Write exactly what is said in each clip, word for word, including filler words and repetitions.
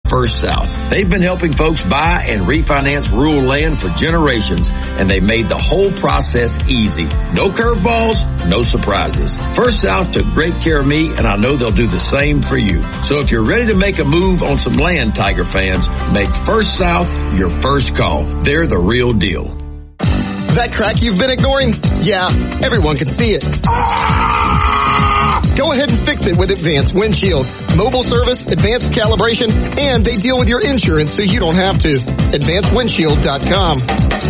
First South. They've been helping folks buy and refinance rural land for generations, and they made the whole process easy. No curveballs, no surprises. First South took great care of me, and I know they'll do the same for you. So if you're ready to make a move on some land, Tiger fans, make First South your first call. They're the real deal. That crack you've been ignoring? Yeah, everyone can see it. Go ahead and fix it with Advanced Windshield. Mobile service, advanced calibration, and they deal with your insurance so you don't have to. advanced windshield dot com.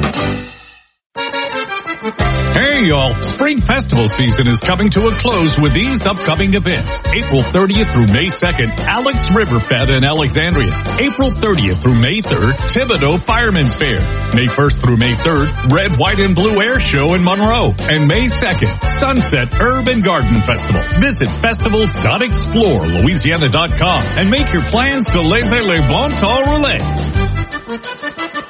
Hey y'all, Spring Festival season is coming to a close with these upcoming events. April thirtieth through May second, Alex Riverfed in Alexandria. April thirtieth through May third, Thibodeau Fireman's Fair. May first through May third, Red, White, and Blue Air Show in Monroe. And May second, Sunset Herb and Garden Festival. Visit festivals dot explore louisiana dot com and make your plans to laissez les bon temps rouler.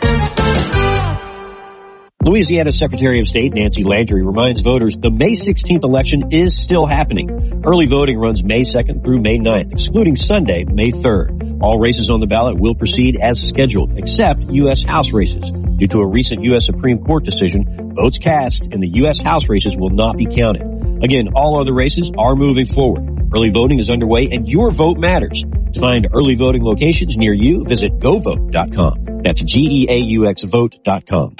Louisiana Secretary of State Nancy Landry reminds voters the May sixteenth election is still happening. Early voting runs May second through May ninth, excluding Sunday, May third. All races on the ballot will proceed as scheduled, except U S House races. Due to a recent U S Supreme Court decision, votes cast in the U S House races will not be counted. Again, all other races are moving forward. Early voting is underway and your vote matters. To find early voting locations near you, visit go vote dot com. That's G E A U X vote dot com.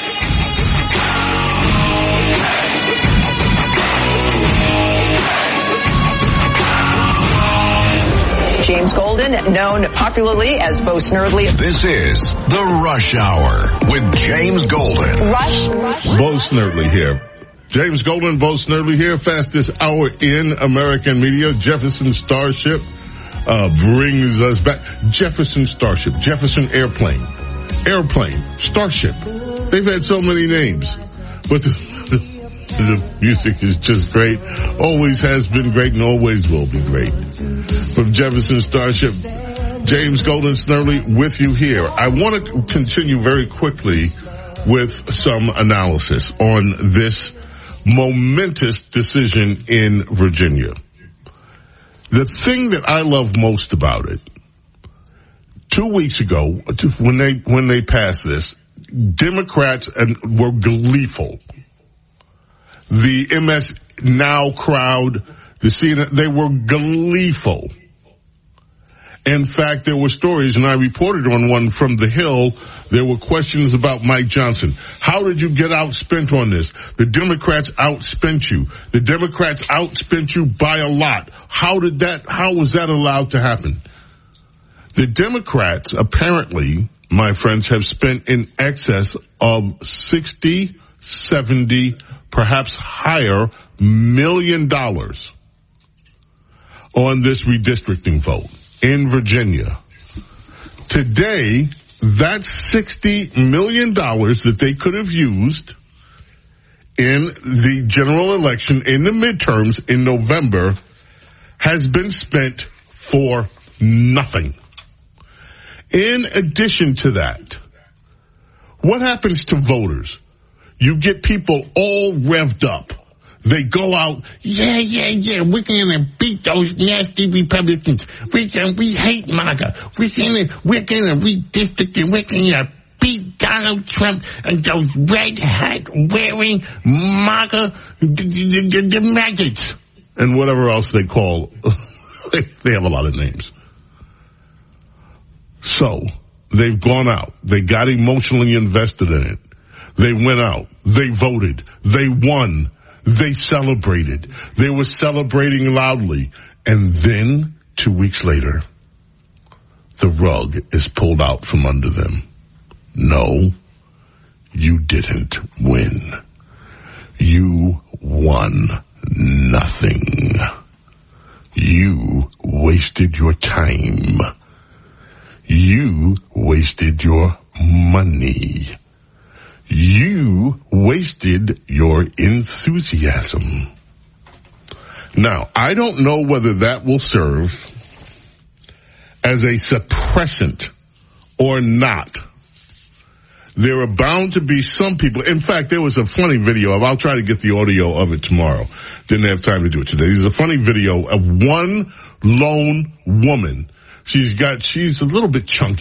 James Golden, known popularly as Bo Snerdley. This is The Rush Hour with James Golden. Rush, Rush. Bo Snerdley here. James Golden, Bo Snerdley here. Fastest hour in American media. Jefferson Starship uh, brings us back. Jefferson Starship, Jefferson Airplane, Airplane, Starship. They've had so many names, but the, the, the music is just great. Always has been great and always will be great. From Jefferson Starship, James Golden Snerdley with you here. I want to continue very quickly with some analysis on this momentous decision in Virginia. The thing that I love most about it, two weeks ago, when they when they passed this, Democrats were gleeful. The M S Now crowd, the C N N, they were gleeful. In fact, there were stories, and I reported on one from The Hill. There were questions about Mike Johnson. How did you get outspent on this? The Democrats outspent you. The Democrats outspent you by a lot. How did that, how was that allowed to happen? The Democrats, apparently, my friends, have spent in excess of sixty, seventy, perhaps higher million dollars on this redistricting vote in Virginia. Today, that sixty million dollars that they could have used in the general election, in the midterms in November, has been spent for nothing. In addition to that, what happens to voters? You get people all revved up. They go out, yeah, yeah, yeah, we're gonna beat those nasty Republicans. We can, we hate MAGA. We're gonna, we're gonna redistrict and we're gonna beat Donald Trump and those red hat wearing MAGA, the, the, the, the maggots. And whatever else they call, they have a lot of names. So, they've gone out. They got emotionally invested in it. They went out. They voted. They won. They celebrated. They were celebrating loudly. And then, two weeks later, the rug is pulled out from under them. No, you didn't win. You won nothing. You wasted your time. You wasted your money. You wasted your enthusiasm. Now, I don't know whether that will serve as a suppressant or not. There are bound to be some people. In fact, there was a funny video of, I'll try to get the audio of it tomorrow. Didn't have time to do it today. There's a funny video of one lone woman. She's got, she's a little bit chunky.